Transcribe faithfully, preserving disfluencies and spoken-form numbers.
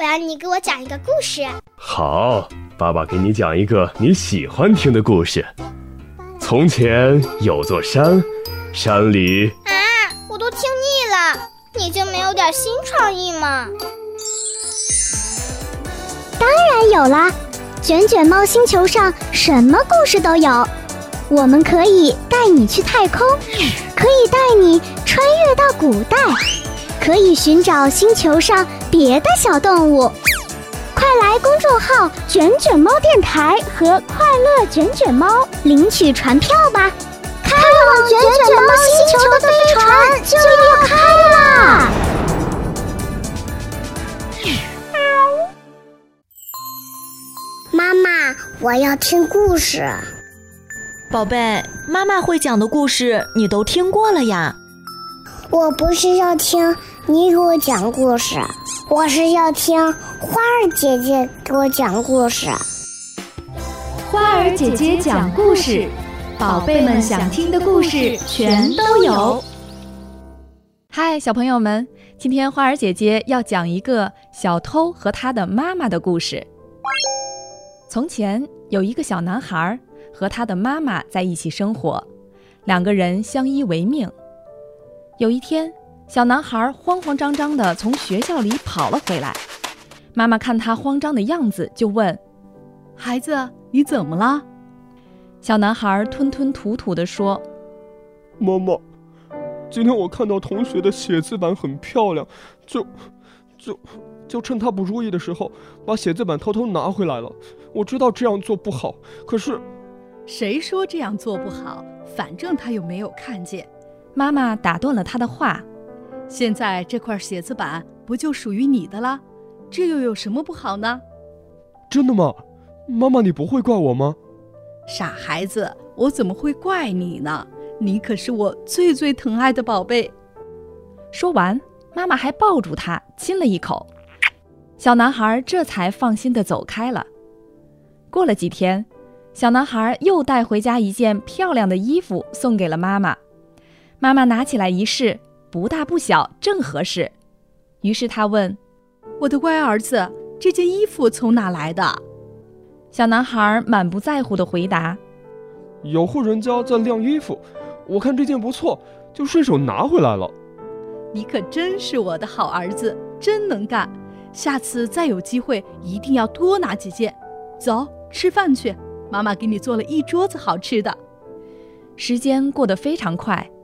要你给我讲一个故事。 好，爸爸给你讲一个你喜欢听的故事。从前有座山，山里…… 啊，我都听腻了，你就没有点新创意吗？ 当然有啦，卷卷猫星球上什么故事都有。我们可以带你去太空，可以带你穿越到古代，可以寻找星球上别的小动物。快来公众号卷卷猫电台和快乐卷卷猫领取船票吧，开往卷卷猫星球的飞船就要开啦！ 妈妈，我要听故事。 宝贝，妈妈会讲的故事你都听过了呀。 我不是要听你给我讲故事，我是要听花儿姐姐给我讲故事。 花儿姐姐讲故事，宝贝们想听的故事全都有。 嗨，小朋友们，今天花儿姐姐要讲一个小偷和他的妈妈的故事。从前有一个小男孩和他的妈妈在一起生活，两个人相依为命。有一天，小男孩慌慌张张地从学校里跑了回来，妈妈看他慌张的样子，就问： 孩子，你怎么了？ 小男孩吞吞吐吐地说： 妈妈，今天我看到同学的写字板很漂亮，就就就趁他不注意的时候，把写字板偷偷拿回来了。我知道这样做不好，可是…… 谁说这样做不好？反正他又没有看见。 妈妈打断了他的话： 现在这块写字板不就属于你的了？这又有什么不好呢？ 真的吗？妈妈，你不会怪我吗？ 傻孩子，我怎么会怪你呢？你可是我最最疼爱的宝贝。 说完，妈妈还抱住他亲了一口。小男孩这才放心地走开了。过了几天，小男孩又带回家一件漂亮的衣服送给了妈妈。妈妈拿起来一试，不大不小，正合适。于是他问： 我的乖儿子，这件衣服从哪来的？ 小男孩满不在乎地回答： 有户人家在晾衣服，我看这件不错，就顺手拿回来了。 你可真是我的好儿子，真能干。下次再有机会一定要多拿几件。走，吃饭去，妈妈给你做了一桌子好吃的。 时间过得非常快，